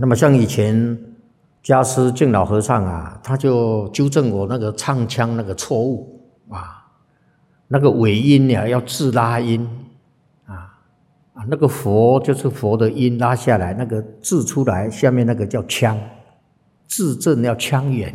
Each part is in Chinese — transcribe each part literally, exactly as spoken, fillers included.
那么像以前家师敬老和尚啊，他就纠正我那个唱腔那个错误啊，那个尾音呀、啊、要自拉音啊啊，那个佛就是佛的音拉下来，那个字出来，下面那个叫腔，字正要腔圆。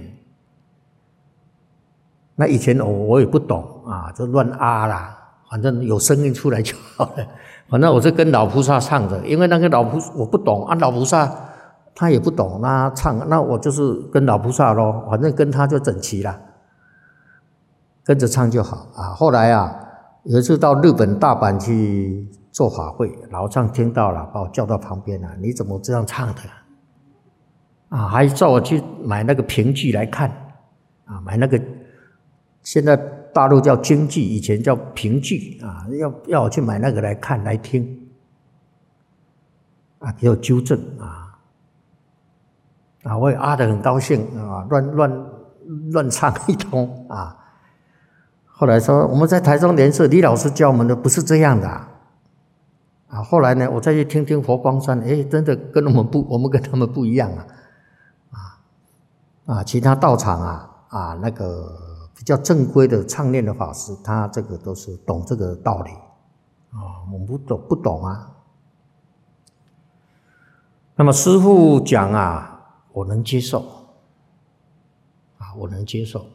那以前我我也不懂啊，就乱啊啦，反正有声音出来就好了。反正我是跟老菩萨唱的，因为那个老菩我不懂啊，老菩萨他也不懂，那唱那我就是跟老菩萨咯，反正跟他就整齐了，跟着唱就好啊。后来啊，有一次到日本大阪去做法会，老丈听到了，把我叫到旁边了，你怎么这样唱的啊？还叫我去买那个评剧来看啊，买那个。现在大陆叫京剧，以前叫评剧啊，要要我去买那个来看来听，啊，给我纠正啊，啊，我也啊得很高兴啊，乱乱乱唱一通啊。后来说我们在台中莲社，李老师教我们的不是这样的啊。啊后来呢，我再去听听佛光山，哎，真的跟我们不，我们跟他们不一样啊，啊啊，其他道场啊啊那个。比较正规的唱念的法师，他这个都是懂这个道理啊，我们不懂不懂啊。那么师父讲啊，我能接受啊，我能接受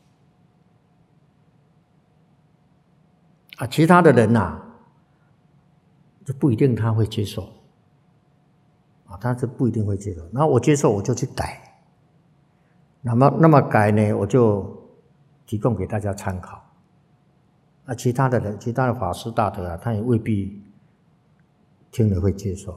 啊，其他的人呐、啊，就不一定他会接受啊，他是不一定会接受。那我接受我就去改，那么那么改呢，我就。提供给大家参考，那其他的人、其他的法师大德啊，他也未必听了会接受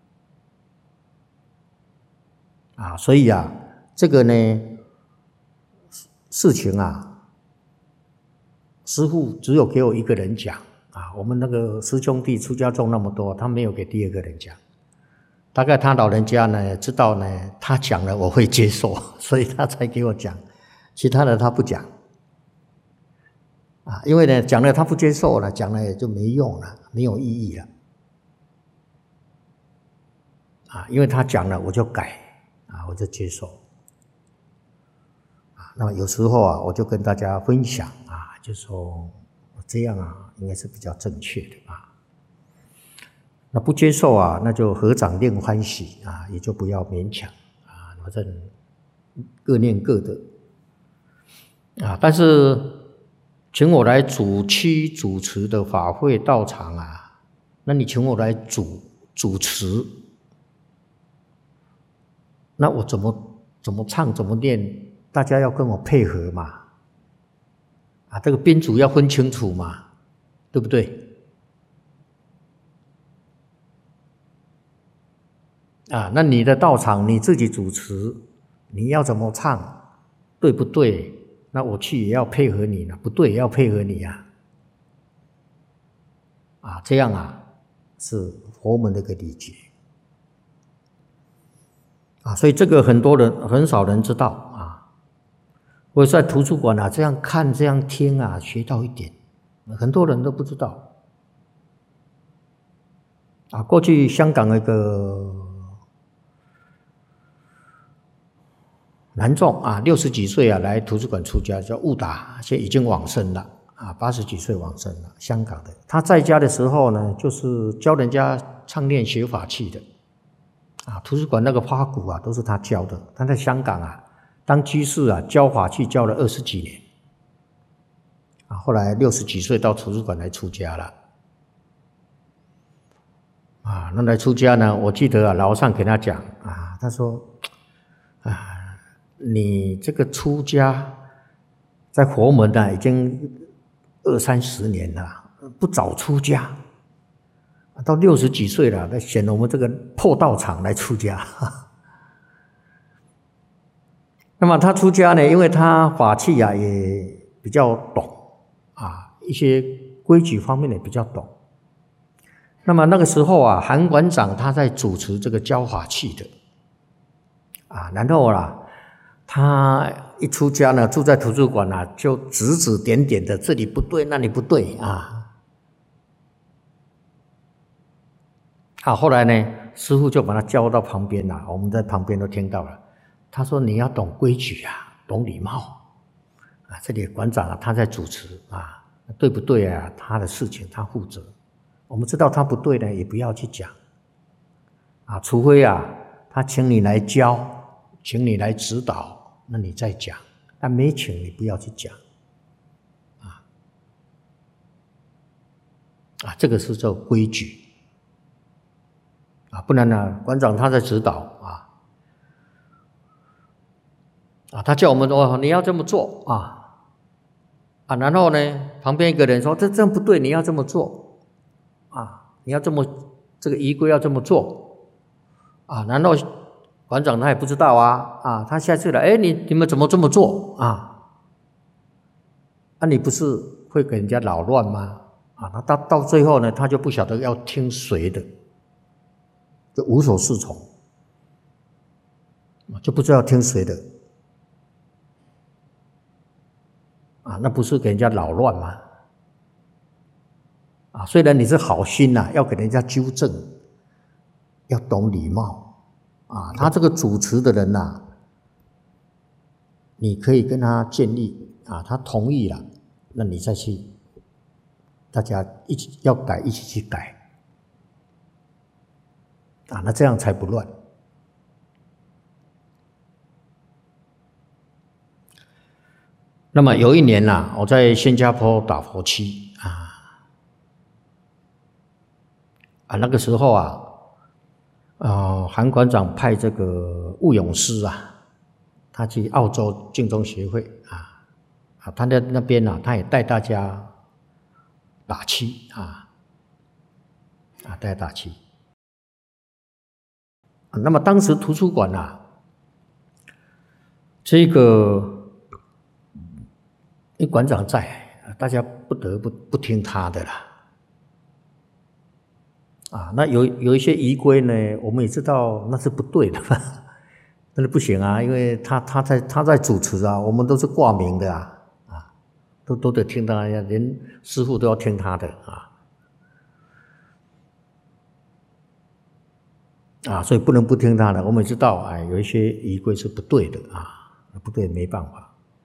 啊。所以啊，这个呢，事情啊，师父只有给我一个人讲啊。我们那个师兄弟出家众那么多，他没有给第二个人讲。大概他老人家呢知道呢，他讲了我会接受，所以他才给我讲，其他的他不讲。啊，因为呢，讲了他不接受了，讲了也就没用了，没有意义了。啊，因为他讲了，我就改，啊，我就接受。啊，那么有时候啊，我就跟大家分享啊，就说这样啊，应该是比较正确的啊。那不接受啊，那就合掌令欢喜啊，也就不要勉强啊，反正各念各的啊，但是。请我来主期主持的法会道场啊，那你请我来主主持，那我怎么怎么唱怎么念，大家要跟我配合嘛，啊，这个宾主要分清楚嘛，对不对？啊，那你的道场你自己主持，你要怎么唱，对不对？那我去也要配合你呢，不对也要配合你呀、啊，啊，这样啊是佛门的一个礼节啊，所以这个很多人很少人知道啊。我在图书馆啊这样看这样听啊，学到一点，很多人都不知道啊。过去香港那个男众啊，六十几岁啊，来图书馆出家，叫悟达，现在已经往生了啊，八十几岁往生了，香港的。他在家的时候呢，就是教人家唱念学法器的啊，图书馆那个花鼓啊，都是他教的。他在香港啊，当居士啊，教法器教了二十几年啊，后来六十几岁到图书馆来出家了啊。那来出家呢，我记得啊，老和尚给他讲啊，他说啊。你这个出家在佛门啊，已经二三十年了，不早出家，到六十几岁了，来选我们这个破道场来出家。那么他出家呢，因为他法器啊也比较懂啊，一些规矩方面也比较懂。那么那个时候啊，韩馆长他在主持这个教法器的啊，然后啦。他一出家呢，住在图书馆啊，就指指点点的，这里不对，那里不对啊。啊，后来呢， 师父就把他叫到旁边了，我们在旁边都听到了。他说：“你要懂规矩啊，懂礼貌啊。”这里馆长啊，他在主持啊，对不对啊？他的事情他负责。我们知道他不对呢，也不要去讲啊，除非啊，他请你来教，请你来指导，那你再讲。但没请你不要去讲啊啊，这个是叫规矩啊，不然呢，馆长他在指导啊。啊，他叫我们说你要这么做啊啊，然后呢，旁边一个人说这这样不对，你要这么做啊，你要这么这个仪规要这么做啊，然后馆长他也不知道啊啊，他下次来，哎，你你们怎么这么做啊？啊，你不是会给人家扰乱吗？啊，那到到最后呢，他就不晓得要听谁的，就无所适从，就不知道听谁的。啊，那不是给人家扰乱吗？啊，虽然你是好心呐、啊，要给人家纠正，要懂礼貌啊。他这个主持的人呐、啊，你可以跟他建议啊，他同意了，那你再去，大家一起要改，一起去改啊，那这样才不乱。那么有一年呐、啊，我在新加坡打佛七啊，啊那个时候啊，呃韩馆长派这个悟永师啊，他去澳洲净宗协会啊，啊他在那边啊，他也带大家打七啊，啊带打七。啊那么当时图书馆啊，这个。因为馆长在，大家不得不不听他的啦。啊，那有有一些仪规呢，我们也知道那是不对的嘛，那不行啊，因为他他在他在主持啊，我们都是挂名的啊，啊，都都得听他，连师父都要听他的啊，啊，所以不能不听他的。我们也知道，哎，有一些仪规是不对的啊，不对没办法。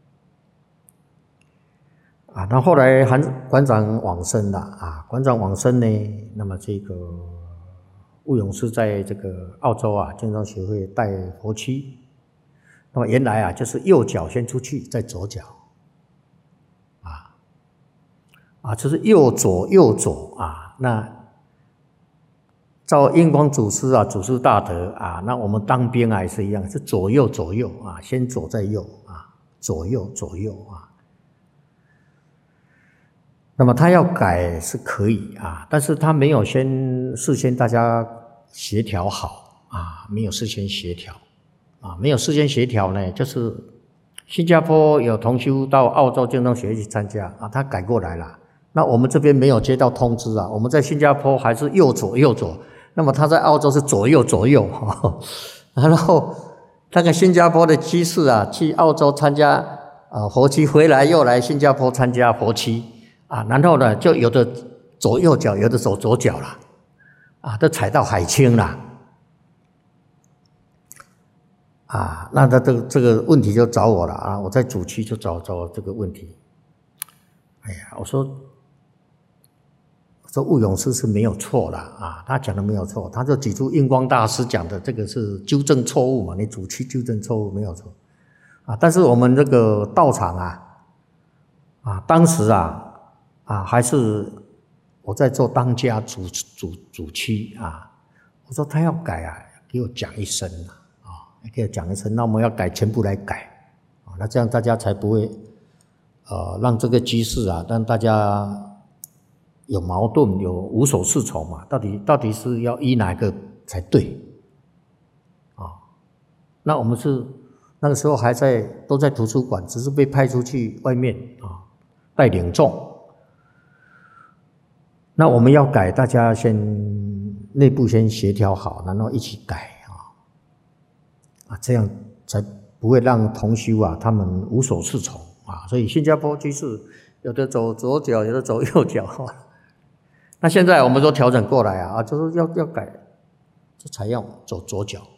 啊，那后来韩馆长往生了啊，馆长往生呢，那么这个悟永师在这个澳洲啊，净宗协会带佛七，那么原来啊就是右脚先出去，再左脚，啊啊，就是右左右左啊，那照印光祖师啊，祖师大德啊，那我们当兵啊也是一样，是左右左右啊，先左再右啊，左右左右啊。那么他要改是可以啊，但是他没有先事先大家协调好啊，没有事先协调啊，没有事先协调呢，就是新加坡有同修到澳洲净宗协会去参加啊，他改过来了，那我们这边没有接到通知啊，我们在新加坡还是右左右左，那么他在澳洲是左右左右，呵呵然后那个新加坡的居士啊，去澳洲参加啊佛七回来又来新加坡参加佛七。啊，然后呢，就有的走右脚，有的走左脚了，啊，都踩到海清了，啊，那他这个这个问题就找我了啊，我在主区就找找这个问题，哎呀，我说，我说悟永师是没有错的啊，他讲的没有错，他就举出印光大师讲的这个是纠正错误嘛，你主区纠正错误没有错，啊，但是我们这个道场啊，啊，当时啊。啊，还是我在做当家主主主区啊！我说他要改啊，给我讲一声啊，啊，给我讲一声，那我们要改，全部来改啊，那这样大家才不会呃让这个居士啊，让大家有矛盾，有无所适从嘛？到底到底是要依哪个才对啊？那我们是那个时候还在都在图书馆，只是被派出去外面啊带领众。那我们要改，大家先内部先协调好，然后一起改啊，啊，这样才不会让同修啊他们无所适从啊。所以新加坡居士有的走左脚，有的走右脚。那现在我们都调整过来啊，啊，就是要要改， 这才要走左脚。